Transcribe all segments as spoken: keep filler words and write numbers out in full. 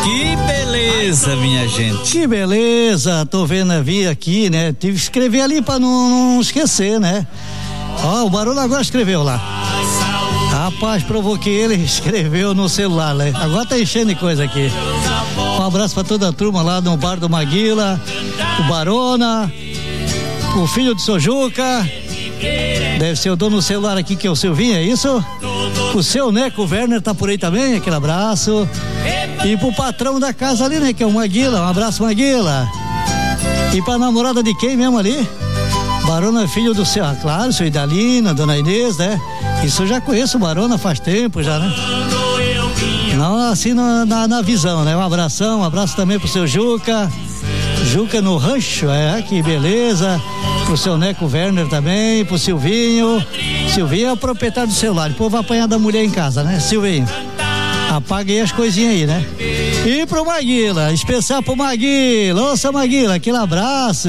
Que beleza, minha gente. Que beleza, tô vendo, vi aqui, né? Tive que escrever ali pra não, não esquecer, né? Ó, o Barolo agora escreveu lá. Rapaz, provoquei ele, escreveu no celular, né? Agora tá enchendo de coisa aqui. Um abraço pra toda a turma lá no bar do Maguila, o Barona, o filho do seu Juca. Deve ser o dono do celular aqui, que é o Silvinho, é isso? O seu Neco Werner tá por aí também, aquele abraço. E pro patrão da casa ali, né, que é o Maguila, um abraço, Maguila. E pra namorada de quem mesmo ali? Barona, filho do seu, ah, claro, seu Idalina, dona Inês, né? Isso eu já conheço o Barona faz tempo já, né? Não, assim na, na, na visão, né? Um abração, um abraço também pro seu Juca. Juca no rancho, é, que beleza. Pro seu Neco Werner também, pro Silvinho. Silvinho é o proprietário do celular, o povo vai apanhar da mulher em casa, né? Silvinho, apaga aí as coisinhas aí, né? E pro Maguila, especial pro Maguila. Ô, seu Maguila, aquele abraço.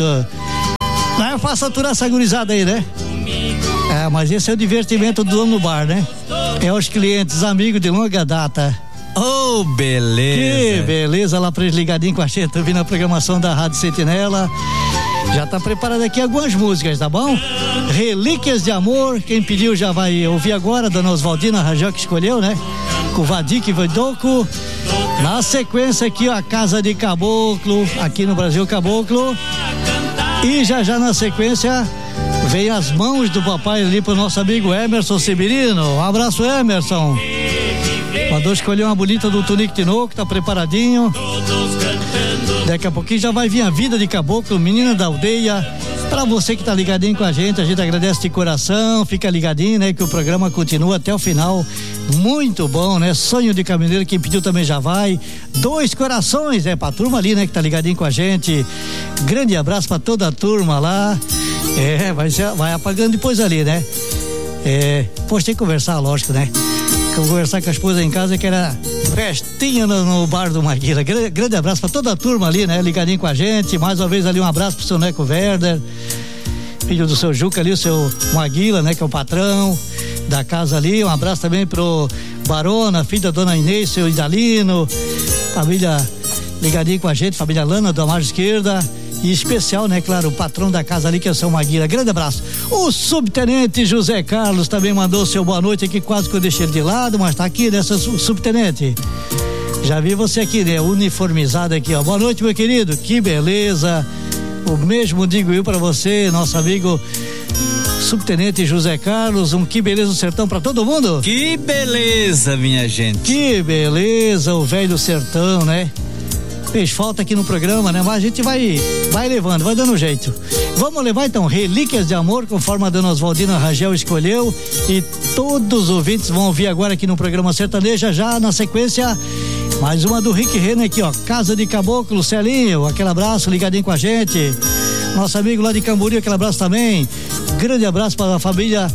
Não é fácil aturar essa gurizada aí, né? É, mas esse é o divertimento do dono do bar, né? É os clientes, amigos de longa data. Oh, beleza. Que beleza, lá pra eles ligadinho com a gente, ouvindo a programação da Rádio Sentinela. Já tá preparado aqui algumas músicas, tá bom? Relíquias de Amor, quem pediu já vai ouvir agora, dona Oswaldina Rajão que escolheu, né? Com o Vadik Vodoco. Na sequência aqui, ó, a Casa de Caboclo, aqui no Brasil Caboclo. E já já na sequência vem As Mãos do Papai ali pro nosso amigo Emerson Severino. Um abraço, Emerson. Mandou escolher uma bonita do Tunico Tinoco, tá preparadinho. Daqui a pouquinho já vai vir a Vida de Caboclo, Menina da Aldeia. Pra você que tá ligadinho com a gente, a gente agradece de coração, fica ligadinho, né? Que o programa continua até o final. Muito bom, né? Sonho de Caminhoneiro, quem pediu também já vai. Dois corações, é pra turma ali, né? Que tá ligadinho com a gente. Grande abraço pra toda a turma lá. É, vai, ser, vai apagando depois ali, né? É, pois tem que conversar, lógico, né? Conversar com a esposa em casa, que era festinha no, no bar do Maguila. Grande, grande abraço pra toda a turma ali, né? Ligadinho com a gente. Mais uma vez ali um abraço pro seu Neco Werner, filho do seu Juca ali, o seu Maguila, né? Que é o patrão da casa ali. Um abraço também pro Barona, filho da dona Inês, seu Idalino. Família ligadinho com a gente, família Lana, da margem esquerda. E especial, né, claro, o patrão da casa ali, que é o seu Maguila. Grande abraço. O subtenente José Carlos também mandou seu boa noite aqui, quase que eu deixei ele de lado, mas tá aqui, né, seu subtenente? Já vi você aqui, né, uniformizado aqui, ó. Boa noite, meu querido, que beleza. O mesmo digo eu pra você, nosso amigo subtenente José Carlos. Um que beleza do sertão pra todo mundo. Que beleza, minha gente. Que beleza, o velho sertão, né? Fez falta aqui no programa, né? Mas a gente vai, vai levando, vai dando jeito. Vamos levar então Relíquias de Amor, conforme a dona Oswaldina Rangel escolheu, e todos os ouvintes vão ouvir agora aqui no programa Sertaneja, já na sequência, mais uma do Rick Renner aqui, ó, Casa de Caboclo, Celinho, aquele abraço, ligadinho com a gente. Nosso amigo lá de Camboriú, aquele abraço também. Grande abraço para a família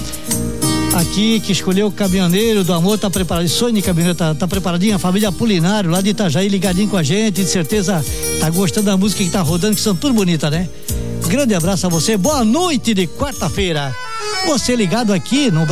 aqui que escolheu o Caminhoneiro do Amor, tá preparado, Sonho de Caminhoneiro, tá, tá preparadinho, a família Apolinário lá de Itajaí, ligadinho com a gente, de certeza tá gostando da música que tá rodando, que são tudo bonitas, né? Grande abraço a você, boa noite de quarta-feira, você ligado aqui no Brasil.